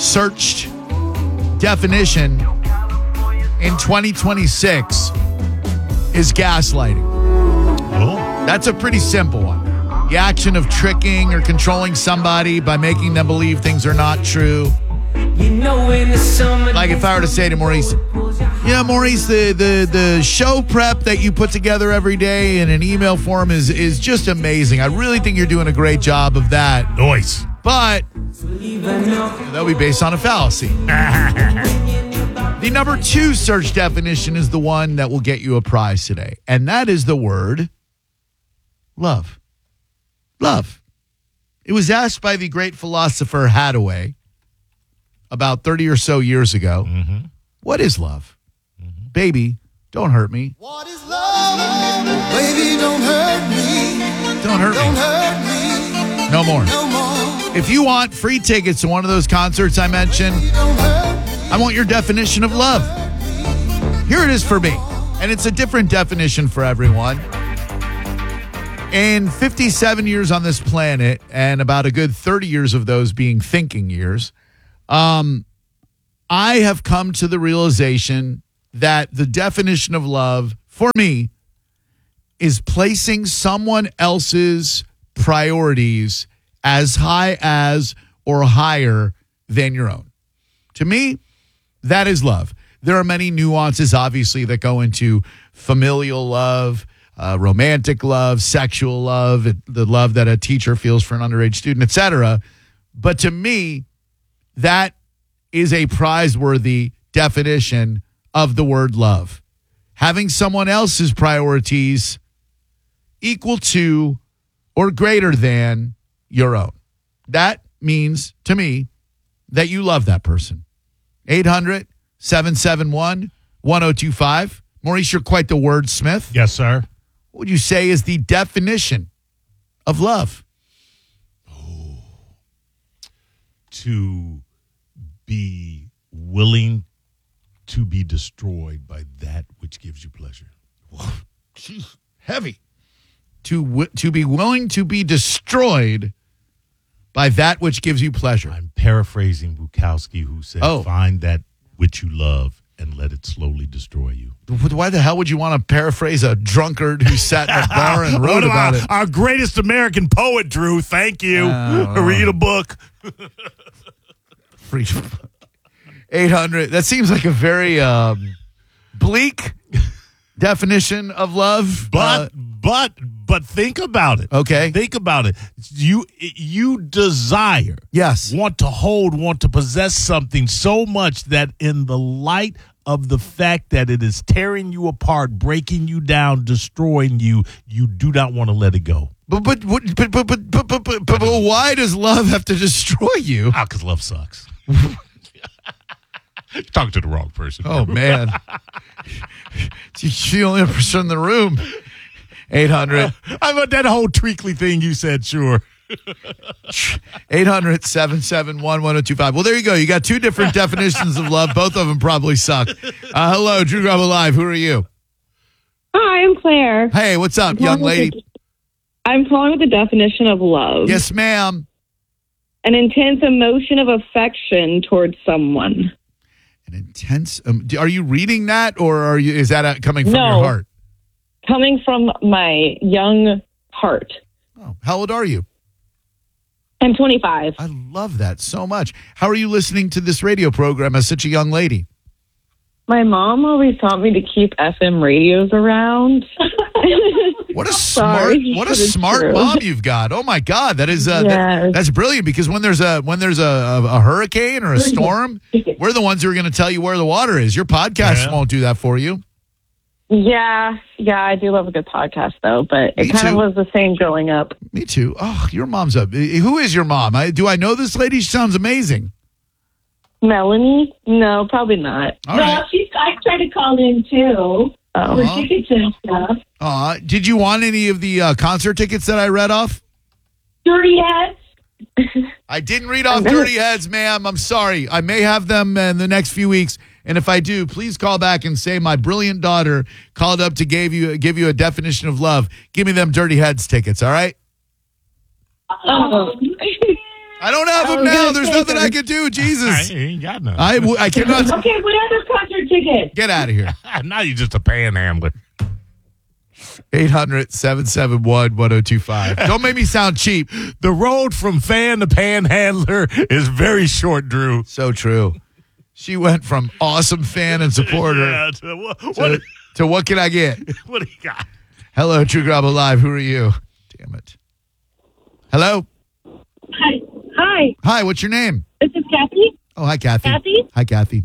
searched definition in 2026 is gaslighting. Oh. That's a pretty simple one. The action of tricking or controlling somebody by making them believe things are not true. Like if I were to say to Maurice, Maurice, the show prep that you put together every day in an email form is just amazing. I really think you're doing a great job of that. Noise. But that'll be based on a fallacy. The number 2 search definition is the one that will get you a prize today. And that is the word love. Love. It was asked by the great philosopher Hathaway about 30 or so years ago. Mm-hmm. What is love? Mm-hmm. Baby, don't hurt me. What is love? Baby, don't hurt me. Don't hurt Don't me. hurt me. No more. No more. If you want free tickets to one of those concerts I mentioned, Don't hurt me. I want your definition of love. Here it is for me. And it's a different definition for everyone. In 57 years on this planet, and about a good 30 years of those being thinking years, I have come to the realization that the definition of love, for me, is placing someone else's priorities as high as or higher than your own. To me, that is love. There are many nuances, obviously, that go into familial love, romantic love, sexual love, the love that a teacher feels for an underage student, etc. But to me, that is a prize-worthy definition of the word love. Having someone else's priorities equal to or greater than your own. That means, to me, that you love that person. 800-771-1025. Maurice, you're quite the wordsmith. Yes, sir. What would you say is the definition of love? To be willing to be destroyed by that which gives you pleasure. Jeez, heavy. To be willing to be destroyed by that which gives you pleasure. I'm paraphrasing Bukowski, who said, find that which you love and let it slowly destroy you. Why the hell would you want to paraphrase a drunkard who sat in a bar and wrote about it? Our greatest American poet, Drew. Thank you. Read a book. Free 800. That seems like a very bleak definition of love. But think about it. Okay. Think about it. You desire. Yes. Want to hold, want to possess something so much that in the light of the fact that it is tearing you apart, breaking you down, destroying you, you do not want to let it go. But why does love have to destroy you? Because love sucks. You're talking to the wrong person. Oh, man. She's the only person in the room. 800. I about that whole treacly thing you said, sure. 800-771-1025. Well, there you go. You got two different definitions of love. Both of them probably suck. Hello, Drew Grabo Live. Who are you? Hi, I'm Claire. Hey, what's up, young lady? I'm calling with the definition of love. Yes, ma'am. An intense emotion of affection towards someone. An intense. Are you reading that, or is that coming from your heart? Coming from my young heart. Oh, how old are you? I'm 25. I love that so much. How are you listening to this radio program as such a young lady? My mom always taught me to keep FM radios around. What a smart mom you've got. Oh my God, that is that's brilliant, because when there's a hurricane or a storm, we're the ones who are going to tell you where the water is. Your podcast won't do that for you. Yeah, I do love a good podcast though, but it kind of was the same growing up. Me too. Oh, your mom's up. Who is your mom? Do I know this lady? She sounds amazing. Melanie? No, probably not. All right. I tried to call in too for tickets and stuff. Did you want any of the concert tickets that I read off? Dirty Heads. I didn't read off Dirty Heads, ma'am. I'm sorry. I may have them in the next few weeks. And if I do, please call back and say my brilliant daughter called up to give you a definition of love. Give me them Dirty Heads tickets, all right? Oh. I don't have them now. There's nothing I can do. Jesus. I ain't got none. I cannot. Okay, what other concert ticket? Get out of here. Now you're just a panhandler. 800-771-1025. Don't make me sound cheap. The road from fan to panhandler is very short, Drew. So true. She went from awesome fan and supporter Yeah, to what can I get? what do you got? Hello, True Grab Live. Who are you? Damn it. Hello? Hi. Hi. Hi, what's your name? This is Kathy. Oh, hi, Kathy. Kathy? Hi, Kathy.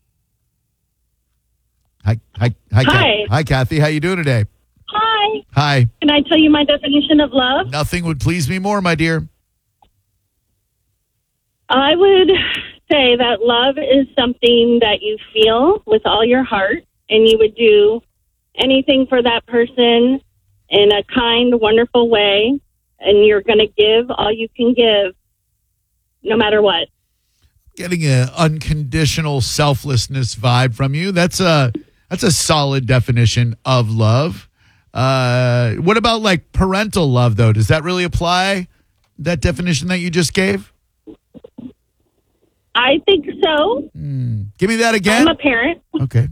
Hi, Hi. Hi, Kathy. How you doing today? Hi. Hi. Can I tell you my definition of love? Nothing would please me more, my dear. I would say that love is something that you feel with all your heart, and you would do anything for that person in a kind, wonderful way, and you're going to give all you can give, no matter what. Getting an unconditional selflessness vibe from you. That's a solid definition of love. What about like parental love, though? Does that really apply, that definition that you just gave? I think so. Give me that again. I'm a parent. Okay.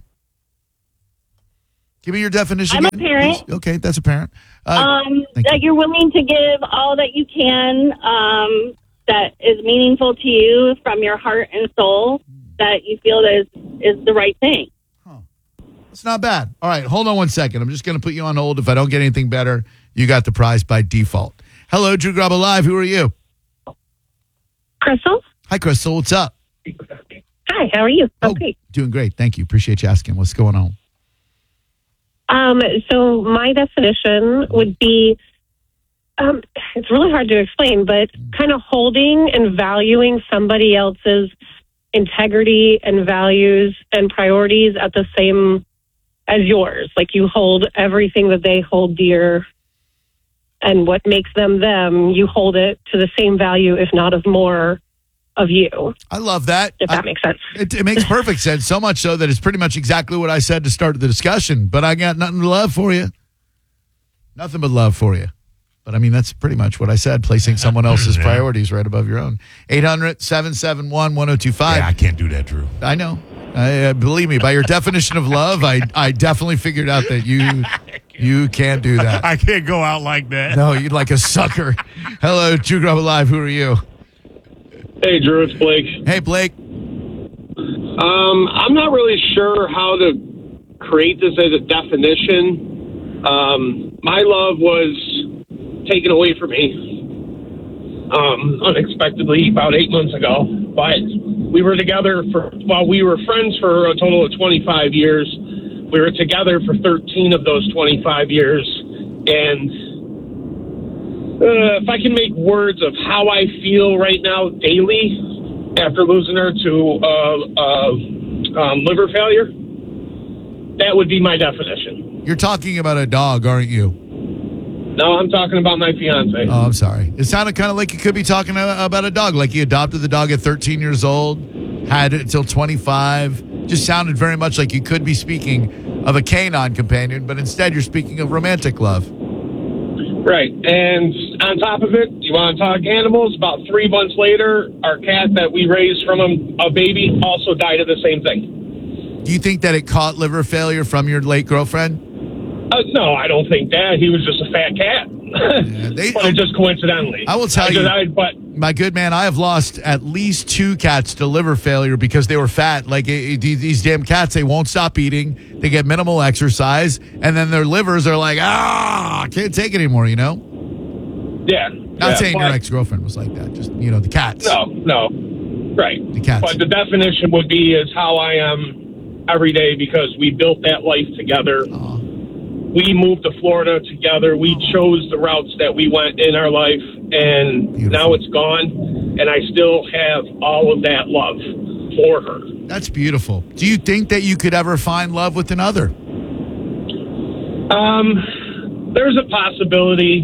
Give me your definition. I'm a again, parent. please. Okay, that's a parent. Thank you. That you're willing to give all that you can that is meaningful to you from your heart and soul, that you feel is the right thing. It's not bad. All right, hold on one second. I'm just going to put you on hold. If I don't get anything better, you got the prize by default. Hello, Drew Grab Live. Who are you? Crystal? Hi, Crystal. What's up? Hi, how are you? Oh, doing great. Thank you. Appreciate you asking. What's going on? So my definition would be, it's really hard to explain, but kind of holding and valuing somebody else's integrity and values and priorities at the same as yours. Like you hold everything that they hold dear, and what makes them them, you hold it to the same value, if not of more of you. I love that. If that makes sense. It makes perfect sense. So much so that it's pretty much exactly what I said to start the discussion. But I got nothing but love for you. Nothing but love for you. But I mean, that's pretty much what I said, placing someone else's priorities right above your own. 800-771-1025. Yeah, I can't do that, Drew. I know. Believe me, by your definition of love, I definitely figured out that you can't do that. I can't go out like that. No, you're like a sucker. Hello, True Grab Live. Who are you? Hey, Drew, it's Blake. Hey, Blake. I'm not really sure how to create this as a definition. My love was taken away from me unexpectedly about 8 months ago. But we were together we were friends for a total of 25 years. We were together for 13 of those 25 years. And if I can make words of how I feel right now daily after losing her to liver failure, that would be my definition. You're talking about a dog, aren't you? No, I'm talking about my fiance. Oh, I'm sorry. It sounded kind of like you could be talking about a dog, like you adopted the dog at 13 years old, had it until 25. Just sounded very much like you could be speaking of a canine companion, but instead you're speaking of romantic love. Right. And on top of it, you want to talk animals? About 3 months later, our cat that we raised from a baby also died of the same thing. Do you think that it caught liver failure from your late girlfriend? No, I don't think that. He was just a fat cat. But just coincidentally. I will tell you, my good man, I have lost at least 2 cats to liver failure because they were fat. Like these damn cats, they won't stop eating. They get minimal exercise, and then their livers are like, I can't take it anymore, you know? Yeah. Not saying your ex-girlfriend was like that. Just, the cats. No. Right. The cats. But the definition would be is how I am every day because we built that life together. We moved to Florida together. We chose the routes that we went in our life, and now it's gone, and I still have all of that love for her. That's beautiful. Do you think that you could ever find love with another? There's a possibility,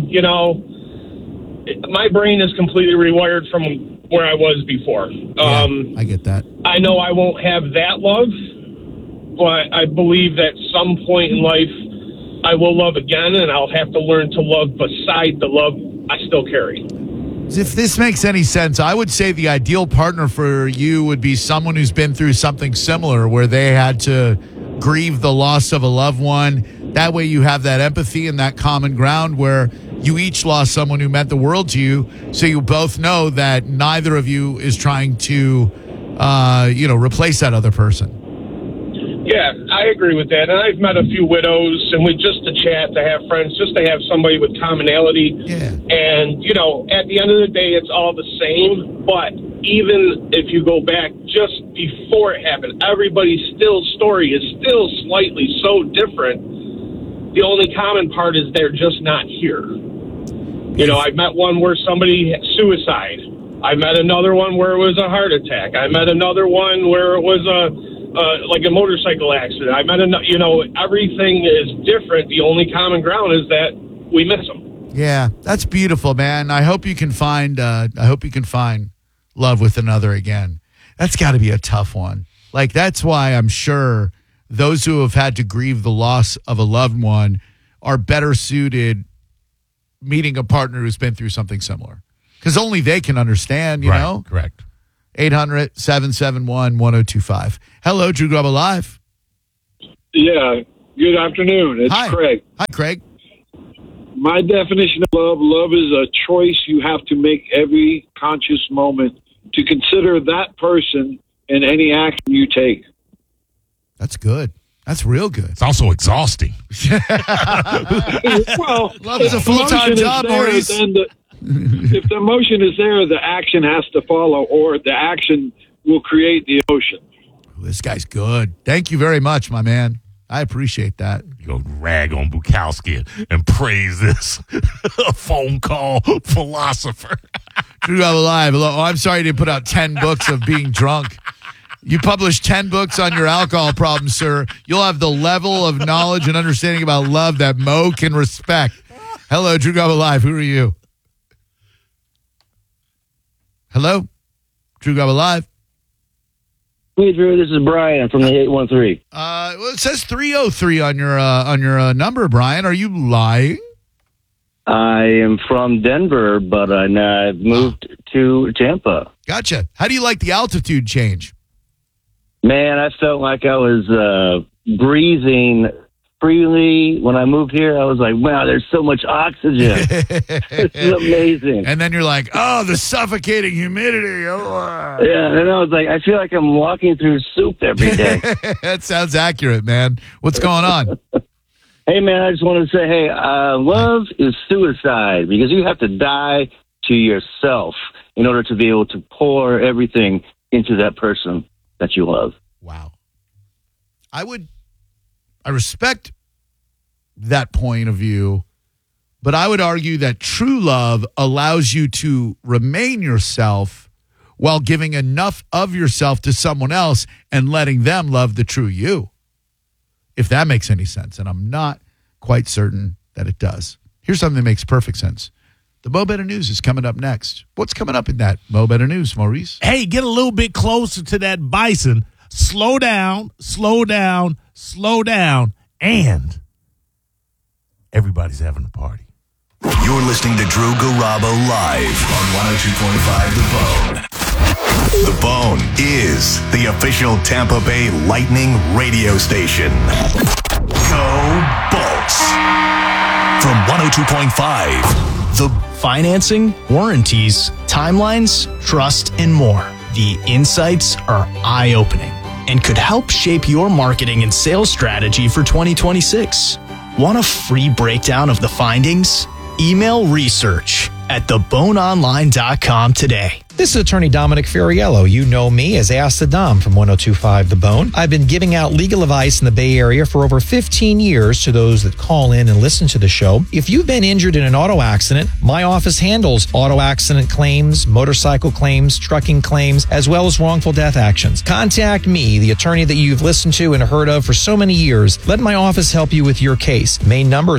my brain is completely rewired from where I was before. I get that. I know I won't have that love, but I believe that some point in life I will love again, and I'll have to learn to love beside the love I still carry. If this makes any sense, I would say the ideal partner for you would be someone who's been through something similar where they had to grieve the loss of a loved one. That way you have that empathy and that common ground where you each lost someone who meant the world to you, so you both know that neither of you is trying to, replace that other person. Yeah, I agree with that. And I've met a few widows, and we just to chat, to have friends, just to have somebody with commonality. Yeah. And, at the end of the day, it's all the same. But even if you go back just before it happened, everybody's story is still slightly so different. The only common part is they're just not here. I met one where somebody had suicide. I met another one where it was a heart attack. I met another one where it was a motorcycle accident. I met everything is different. The only common ground is that we miss them. Yeah, that's beautiful, man. I hope you can find love with another again. That's got to be a tough one. Like, that's why I'm sure those who have had to grieve the loss of a loved one are better suited meeting a partner who's been through something similar. Because only they can understand, you know? Correct. 800-771-1025. Hello, Drew Garabo Live. Yeah, good afternoon. It's Hi. Craig. Hi, Craig. My definition of love is a choice you have to make every conscious moment to consider that person in any action you take. That's good. That's real good. It's also exhausting. Well, Love is a full-time job, Maurice. If the emotion is there, the action has to follow, or the action will create the emotion. This guy's good. Thank you very much, my man. I appreciate that. You go rag on Bukowski and praise this phone call philosopher. Drew Garabo Live. Hello. Oh, I'm sorry you didn't put out 10 books of being drunk. You published 10 books on your alcohol problem, sir. You'll have the level of knowledge and understanding about love that Mo can respect. Hello, Drew Garabo Live. Who are you? Hello? Drew Garabo Live. Hey, Drew, this is Brian from the 813. Well, it says 303 on your number, Brian. Are you lying? I am from Denver, but I've moved to Tampa. Gotcha. How do you like the altitude change? Man, I felt like I was breathing freely. When I moved here, I was like, wow, there's so much oxygen. This is amazing. And then you're like, oh, the suffocating humidity. Oh. Yeah, and I was like, I feel like I'm walking through soup every day. That sounds accurate, man. What's going on? Hey, man, I just wanted to say, hey, love is suicide because you have to die to yourself in order to be able to pour everything into that person that you love. Wow. I respect that point of view, but I would argue that true love allows you to remain yourself while giving enough of yourself to someone else and letting them love the true you. If that makes any sense, and I'm not quite certain that it does. Here's something that makes perfect sense. The Mo Better News is coming up next. What's coming up in that Mo Better News, Maurice? Hey, get a little bit closer to that bison. Slow down, slow down, slow down, and everybody's having a party. You're listening to Drew Garabo Live on 102.5 The Bone. The Bone is the official Tampa Bay Lightning radio station. Go Bolts! From 102.5 The Financing, warranties, timelines, trust, and more. The insights are eye-opening and could help shape your marketing and sales strategy for 2026. Want a free breakdown of the findings? Email research at theboneonline.com today. This is attorney Dominic Ferriello. You know me as Ask the Dom from 102.5 The Bone. I've been giving out legal advice in the Bay Area for over 15 years to those that call in and listen to the show. If you've been injured in an auto accident, my office handles auto accident claims, motorcycle claims, trucking claims, as well as wrongful death actions. Contact me, the attorney that you've listened to and heard of for so many years. Let my office help you with your case. Main number is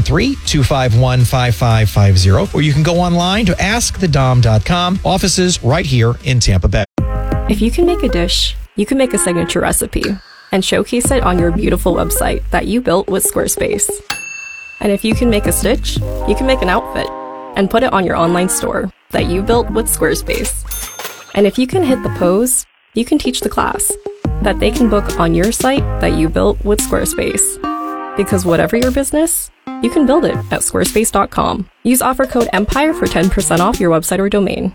813-251-5550, or you can go online to askthedom.com. Offices right here in Tampa Bay. If you can make a dish, you can make a signature recipe and showcase it on your beautiful website that you built with Squarespace. And if you can make a stitch, you can make an outfit and put it on your online store that you built with Squarespace. And if you can hit the pose, you can teach the class that they can book on your site that you built with Squarespace. Because whatever your business, you can build it at squarespace.com. Use offer code EMPIRE for 10% off your website or domain.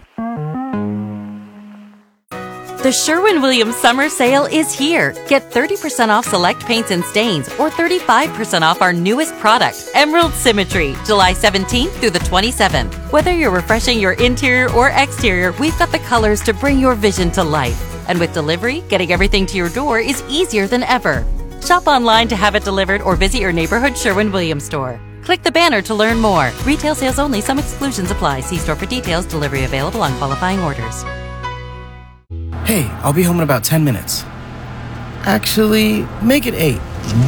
The Sherwin-Williams Summer Sale is here. Get 30% off select paints and stains or 35% off our newest product, Emerald Symmetry, July 17th through the 27th. Whether you're refreshing your interior or exterior, we've got the colors to bring your vision to life. And with delivery, getting everything to your door is easier than ever. Shop online to have it delivered or visit your neighborhood Sherwin-Williams store. Click the banner to learn more. Retail sales only. Some exclusions apply. See store for details. Delivery available on qualifying orders. Hey, I'll be home in about 10 minutes. Actually, make it 8.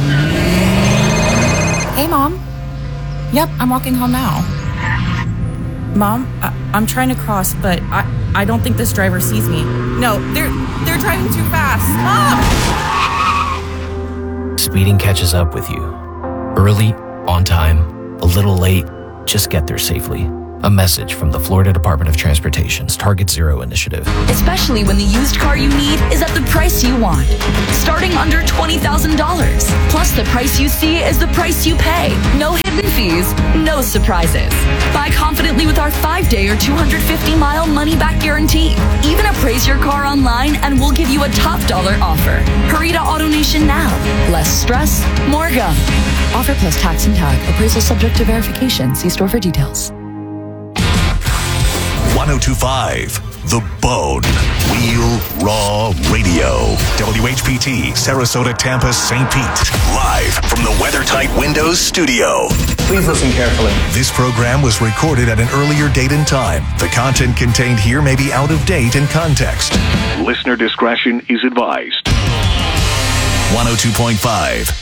Hey, Mom. Yep, I'm walking home now. Mom, I'm trying to cross, but I don't think this driver sees me. No, they're driving too fast. Mom! Speeding catches up with you. Early, on time, a little late, just get there safely. A message from the Florida Department of Transportation's Target Zero initiative. Especially when the used car you need is at the price you want. Starting under $20,000. Plus the price you see is the price you pay. No hidden fees, no surprises. Buy confidently with our 5-day or 250-mile money-back guarantee. Even appraise your car online and we'll give you a top dollar offer. Hurry to AutoNation now. Less stress, more go. Offer plus tax and tag. Appraisal subject to verification. See store for details. 1025 The Bone. Wheel Raw Radio. WHPT, Sarasota, Tampa, St. Pete. Live from the WeatherTight Windows studio. Please listen carefully. This program was recorded at an earlier date and time. The content contained here may be out of date in context. Listener discretion is advised. 102.5